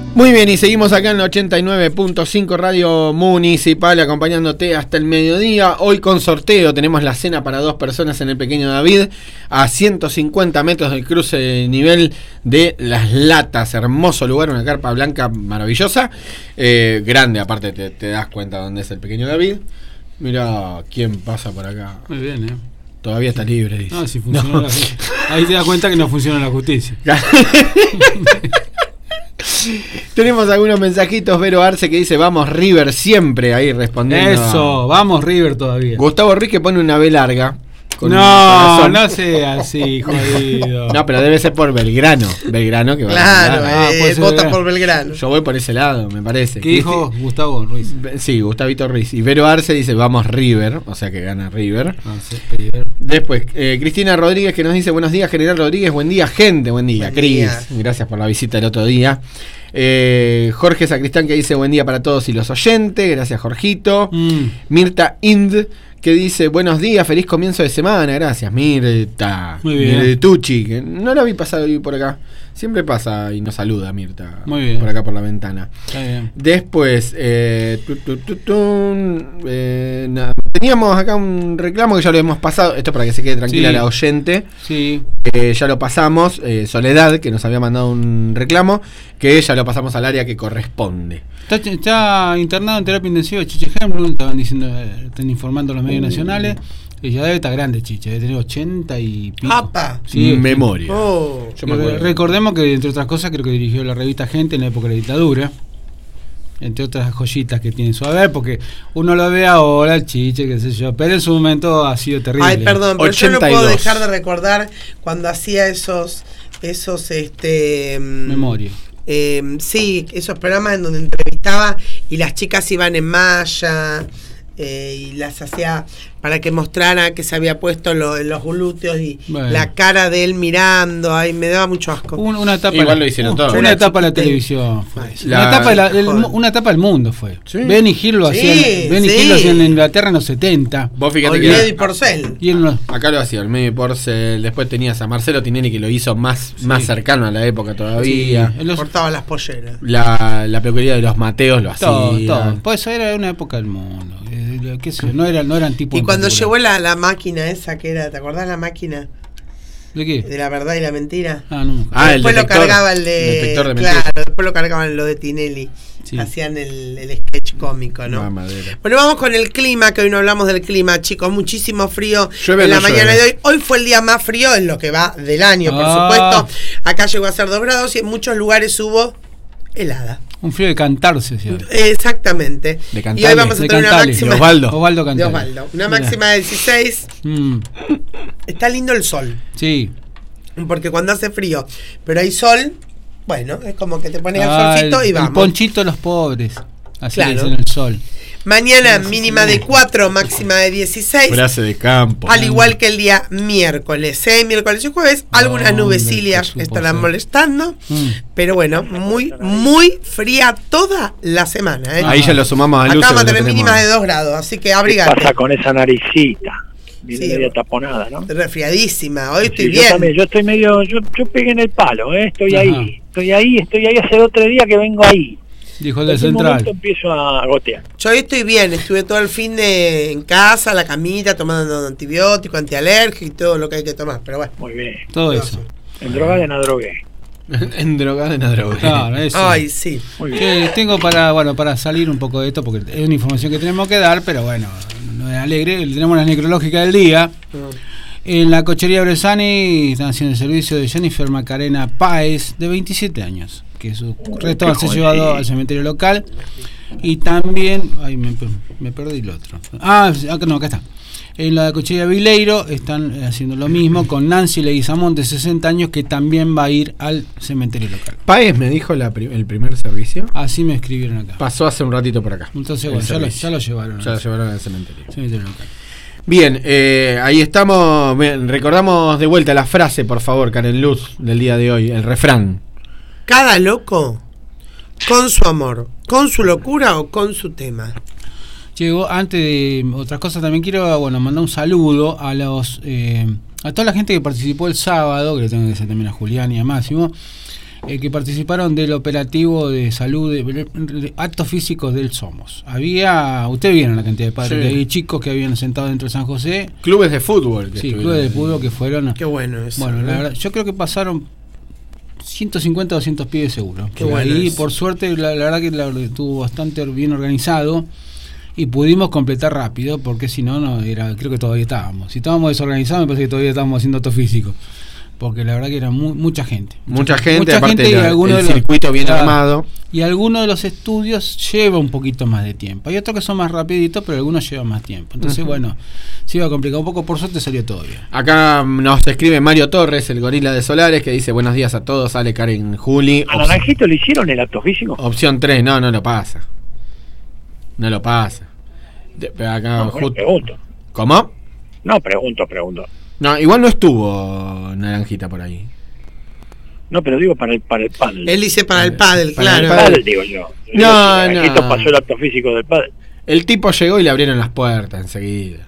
Muy bien, y seguimos acá en la 89.5 Radio Municipal, acompañándote hasta el mediodía. Hoy con sorteo tenemos la cena para 2 personas en el Pequeño David, a 150 metros del cruce de nivel de Las Latas. Hermoso lugar, una carpa blanca maravillosa, grande, aparte te das cuenta dónde es el Pequeño David. Mira quién pasa por acá. Muy bien, Todavía está libre, dice. No, si funciona ahí te das cuenta que no funciona la justicia. Tenemos algunos mensajitos. Vero Arce que dice vamos River siempre, ahí respondiendo. Eso, vamos River todavía. Gustavo Ruiz que pone una B larga. No sea así, jodido. No, pero debe ser por Belgrano. Belgrano que va. Claro, vota ser por Belgrano. Yo voy por ese lado, me parece. ¿Qué dijo Gustavo Ruiz? Sí, Gustavito Ruiz. Y Vero Arce dice vamos River, o sea que gana River. Sí, River. Después, Cristina Rodríguez que nos dice buenos días, General Rodríguez, buen día, gente, buen día, Cris. Gracias por la visita el otro día. Jorge Sacristán que dice buen día para todos y los oyentes, gracias Jorgito. Mirta Ind que dice buenos días, feliz comienzo de semana, gracias Mirta. Muy bien. Tucci, que no la vi pasar hoy por acá, siempre pasa y nos saluda Mirta. Muy bien. Por acá por la ventana. Está bien. Después teníamos acá un reclamo que ya lo hemos pasado, esto para que se quede tranquila Sí. la oyente. Sí. Ya lo pasamos, Soledad que nos había mandado un reclamo, que ya lo pasamos al área que corresponde. Está internado en terapia intensiva Chiche Hemblum, estaban diciendo, están informando los medios nacionales. Ella debe estar grande, Chiche, debe tener 80 y pico. ¡Apa! Sí, Memoria. Oh. Yo me acuerdo. Recordemos que, entre otras cosas, creo que dirigió la revista Gente en la época de la dictadura. Entre otras joyitas que tiene su haber, porque uno lo ve ahora, el Chiche, qué sé yo, pero en su momento ha sido terrible. Ay, perdón, pero 82. yo no puedo dejar de recordar cuando hacía esos Memoria. sí, esos programas en donde entrevistaba y las chicas iban en malla y las hacía para que mostrara que se había puesto los glúteos y Bueno. la cara de él mirando. Ay, me daba mucho asco. Una etapa Igual lo hicieron todos. Una etapa de la chiquita. televisión fue. Ay, Una etapa del mundo fue. Sí. Benny Hill lo hacía, Hill lo hacía en Inglaterra en los 70. Vos fíjate Olmedo y que Porcel. Y él no. acá lo hacía Olmedo y Porcel, después tenías a Marcelo Tinelli que lo hizo más cercano a la época todavía. Sí, Cortaba las polleras. La peluquería de los Mateos lo hacía. Todo. Pues eso era una época del mundo. Qué sé yo, no eran tipos. Y cuando llegó la máquina esa que era, ¿te acordás la máquina? ¿De qué? De la verdad y la mentira. No. Después el lo cargaba el detector de claro, mentiras. después lo cargaban lo de Tinelli. Sí. Hacían el sketch cómico, ¿no? Madera. Bueno, vamos con el clima, que hoy no hablamos del clima, chicos. Muchísimo frío Llueve, en la no mañana llueve. de hoy. Hoy fue el día más frío en lo que va del año, por supuesto. Acá llegó a ser 2 grados y en muchos lugares hubo helada. Un frío de cantarse, ¿sí? Exactamente. De Y Cantales, hoy vamos a de tener una Cantales, máxima Osvaldo. de Cantales. Osvaldo. Una máxima de 16. Está lindo el sol. Sí. Porque cuando hace frío, pero hay sol, bueno, es como que te pones al solcito y vamos. El ponchito de los pobres. Así Claro. le dicen el sol. Mañana mínima de 4, máxima de 16. Frase de campo. Al igual que el día miércoles, miércoles y jueves, algunas nubecillas estarán molestando, pero bueno, muy fría toda la semana. Ahí ya lo sumamos a Acá Luce. vamos a que lo tener tenemos. mínimas de 2 grados, así que ¿Qué abrigate. pasa con esa naricita? Viene Sí. media taponada, ¿no? Resfriadísima, hoy estoy Sí, bien. Yo también, yo estoy medio, yo pegué en el palo, estoy Ajá. ahí, hace 2 o 3 días que vengo ahí. Dijo el En de algún Central. momento empiezo a gotear. Yo hoy estoy bien, estuve todo el fin en casa, la camita, tomando antibiótico, antialérgico y todo lo que hay que tomar, pero bueno. Muy bien. Todo eso. En droga no drogué. En drogada, en droga. Claro, eso. Ay, sí. Muy bien. Che, tengo para salir un poco de esto, porque es una información que tenemos que dar, pero bueno, no es alegre. Tenemos la necrológica del día. En la cochería Bresani están haciendo el servicio de Jennifer Macarena Páez, de 27 años, que su resto va a ser llevado al cementerio local. Y también, ay, me perdí el otro. Acá está. En la cochería Vileiro están haciendo lo mismo con Nancy Leguizamón, de 60 años, que también va a ir al cementerio local. Páez me dijo el primer servicio. Así me escribieron acá. Pasó hace un ratito por acá. Entonces, bueno, ya lo llevaron. Ya lo llevaron al cementerio. Cementerio local. Bien, ahí estamos. Bien, recordamos de vuelta la frase, por favor, Karen Luz, del día de hoy, el refrán. Cada loco con su amor, con su locura o con su tema. Llegó, antes de otras cosas, también quiero mandar un saludo a los a toda la gente que participó el sábado, que le tengo que decir también a Julián y a Máximo, que participaron del operativo de salud, de actos físicos del Somos. Ustedes vieron la cantidad de padres, Sí. que hay chicos que habían sentado dentro de San José. Clubes de fútbol. Sí, clubes de fútbol que fueron. Qué bueno eso. Bueno, la verdad, yo creo que pasaron 150 o 200 pibes seguro. Qué bueno ahí, eso. por suerte, la verdad que estuvo bastante bien organizado y pudimos completar rápido, porque si no, creo que todavía estábamos. Si estábamos desorganizados, me parece que todavía estábamos haciendo acto físico. Porque la verdad que era mucha gente. Mucha gente, aparte y alguno el de los- circuito bien armado. Y algunos de los estudios lleva un poquito más de tiempo. Hay otros que son más rapiditos, pero algunos llevan más tiempo. Entonces, bueno, se iba a complicar un poco. Por suerte salió todo bien. Acá nos escribe Mario Torres, el gorila de Solares, que dice: buenos días a todos, Ale, Karen, Juli. ¿A Naranjito le hicieron el acto físico? Opción 3, no lo pasa. No lo pasa. Pero acá, No, bueno, pregunto. ¿Cómo? No, pregunto. No, igual no estuvo Naranjita por ahí. No, pero digo para el pádel. Él dice para el pádel, Para el claro. pádel. Pádel, digo yo. No, Naranjito no. pasó el acto físico del pádel. El tipo llegó y le abrieron las puertas enseguida.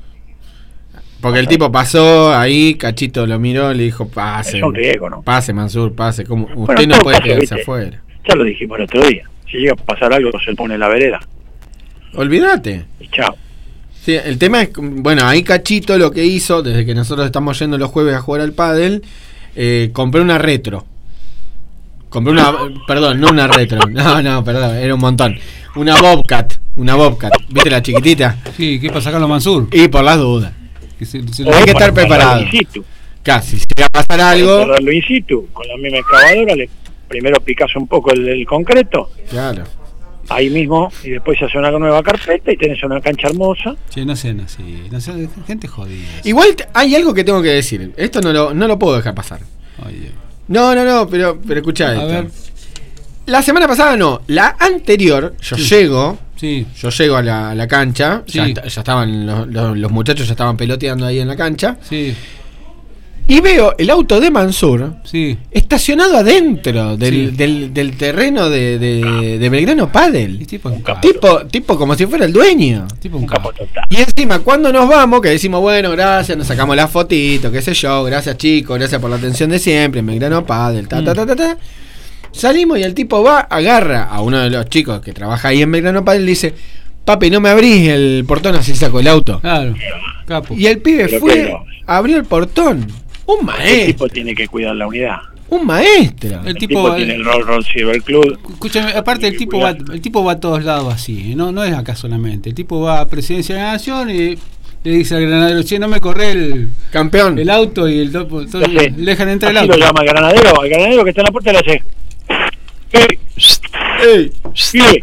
Porque el tipo pasó ahí, Cachito lo miró, le dijo: pase. Es un riesgo, ¿no? Pase, Mansur, pase. ¿Cómo? Bueno, Usted en no todo puede caso, quedarse viste, afuera. Ya lo dijimos el otro día. Si llega a pasar algo, se pone en la vereda. Olvídate. Y chao. Sí, el tema es, bueno, ahí Cachito lo que hizo, desde que nosotros estamos yendo los jueves a jugar al pádel, compré una retro. Perdón, no una retro. No, perdón, era un montón. Una Bobcat. ¿Viste la chiquitita? Sí, ¿qué pasa, Carlos Mansur? Y por las dudas. Que se O Hay que para estar preparado. enterrarlo in situ. Casi, si llega a pasar algo. Enterrarlo in situ, con la misma excavadora, primero picas un poco el concreto, Claro. ahí mismo, y después se hace una nueva carpeta y tenés una cancha hermosa. Che, no sean así. No sean, gente jodida. Igual hay algo que tengo que decir. Esto no lo puedo dejar pasar. Oye. No, pero escuchá A esto. ver. La semana pasada no, la anterior, yo llego a la cancha, Sí. ya estaban los muchachos ya estaban peloteando ahí en la cancha, Sí, y veo el auto de Mansur sí. estacionado adentro del, Sí. del terreno de Belgrano Padel. El tipo es un capo. Tipo como si fuera el dueño. Tipo un Un capo capo. total. Y encima, cuando nos vamos, que decimos, bueno, gracias, nos sacamos la fotito, qué sé yo, gracias chicos, gracias por la atención de siempre, Belgrano Padel, ta. Salimos y el tipo agarra a uno de los chicos que trabaja ahí en Belgrano Padel y le dice: papi, no me abrís el portón, así saco el auto. Claro, capo. Y el pibe Pero fue, que no. abrió el portón. Un El maestro. tipo tiene que cuidar la unidad. Un maestro. El El tipo, tipo tiene el Roll Silver Club. escúchame, aparte el tipo va a todos lados así, no es acá solamente. El tipo va a Presidencia de la Nación y le dice al granadero: che, no me corre Campeón. el auto, y el topo, Lo sé. le dejan entrar el Así auto. lo llama el granadero que está en la puerta le hace: ¡Ey! Ey, ¡Pibe!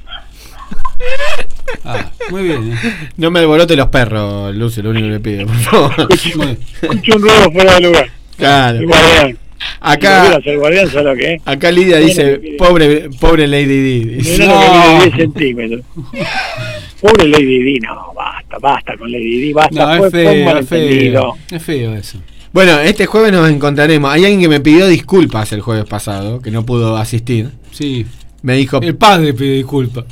Ah, muy bien, no me alborote los perros, Lucio, lo único que le pido, por favor. Muy bien. Escucho un ruido fuera de lugar. Claro. El guardián. Acá, El guardián, ¿sabe lo que es? acá Lidia dice: pobre Lady D. Dice. Mirá No. lo que mide 10 centímetros. Pobre Lady Di, no, basta con Lady Di, basta, No, fue es feo, un es malentendido. feo. Es feo eso. Bueno, este jueves nos encontraremos. Hay alguien que me pidió disculpas el jueves pasado, que no pudo asistir. Sí. Me dijo: El padre pide disculpas.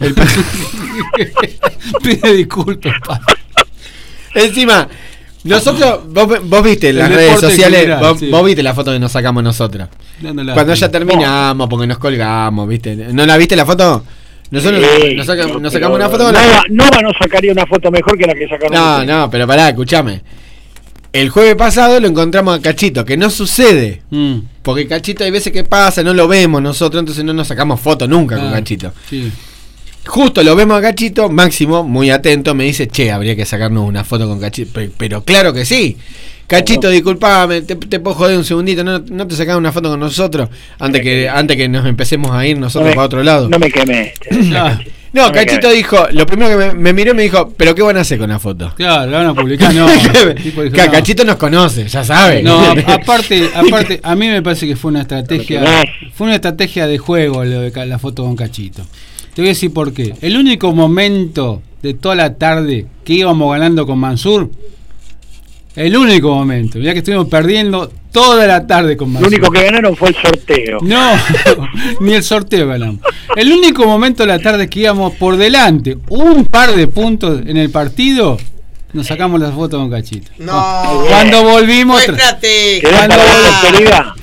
Pide disculpas, padre. encima, nosotros, vos viste en las El redes deporte sociales, general, sí. vos viste la foto que nos sacamos nosotros. Dándola- Cuando ya terminamos, porque nos colgamos, ¿viste? ¿No la viste la foto? Nosotros Sí, nos pero sacamos una foto con Nova no sacaría una foto mejor que la que sacaron No, ustedes. no, pero pará, escuchame. El jueves pasado lo encontramos a Cachito, que no sucede. Porque Cachito hay veces que pasa, no lo vemos nosotros, entonces no nos sacamos foto nunca con Ah, Cachito. Sí. Justo lo vemos a Cachito, Máximo, muy atento, me dice: che, habría que sacarnos una foto con Cachito. Pero claro que sí. Cachito, disculpame, te puedo joder un segundito, no te sacamos una foto con nosotros antes que nos empecemos a ir nosotros para otro lado. No me quemé. Ah, No, no me Cachito quemé. dijo, lo primero que me miró y me dijo: ¿pero qué van a hacer con la foto? claro, la van a publicar, no. El tipo dijo, no. Cachito nos conoce, ya sabe. No, aparte, a mí me parece que fue una estrategia de juego lo de la foto con Cachito. Te voy a decir por qué. El único momento de toda la tarde que íbamos ganando con Mansur, el único momento, ya que estuvimos perdiendo toda la tarde con Lo Mansur. único que ganaron fue el sorteo. No, ni el sorteo ganamos. El único momento de la tarde que íbamos por delante, un par de puntos en el partido, nos sacamos las fotos con Cachito. No. Cuando volvimos, Muéstrate. Quedó para la posteridad.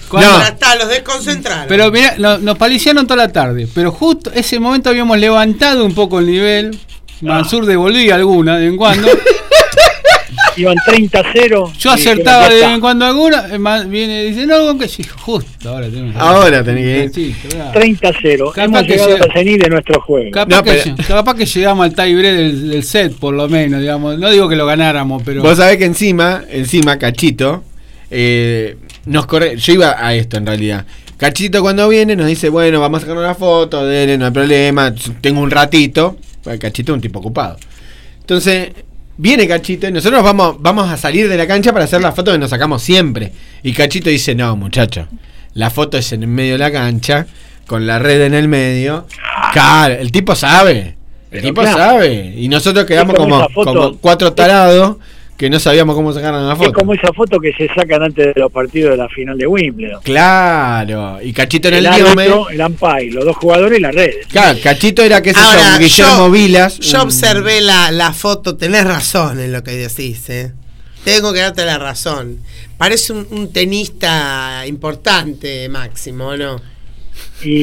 Ya está, los desconcentraron. Pero mirá, nos paliciaron toda la tarde. Pero justo ese momento habíamos levantado un poco el nivel. Mansur devolvía alguna de vez en cuando. Iban 30-0. Yo acertaba de vez en cuando alguna. Viene y dice, no, que sí, justo ahora tenés que ir. 30-0. Hemos llegado al cenit de nuestro juego. Capaz que llegamos al tie break del set, por lo menos, digamos. No digo que lo ganáramos, pero. Vos sabés que encima Cachito nos corre. Yo iba a esto en realidad. Cachito cuando viene nos dice, bueno, vamos a sacar una foto, dele, no hay problema, tengo un ratito. Cachito es un tipo ocupado. Entonces, viene Cachito y nosotros vamos a salir de la cancha para hacer la foto que nos sacamos siempre. Y Cachito dice, no, muchacho, la foto es en el medio de la cancha, con la red en el medio. Claro, el tipo sabe. Sabe. Y nosotros quedamos como 4 tarados que no sabíamos cómo sacar una foto. Es como esa foto que se sacan antes de los partidos de la final de Wimbledon. Claro, y Cachito en el árbitro, el umpire, los dos jugadores y la red. Claro, Cachito era que Guillermo Vilas. Yo observé la foto, tenés razón en lo que decís, Tengo que darte la razón. Parece un tenista importante, Máximo, ¿no?